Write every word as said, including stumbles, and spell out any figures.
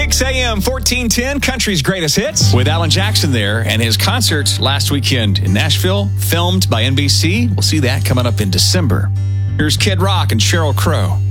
six a.m. fourteen ten, Country's Greatest Hits. With Alan Jackson there and his concert last weekend in Nashville, filmed by N B C. We'll see that coming up in December. Here's Kid Rock and Sheryl Crow.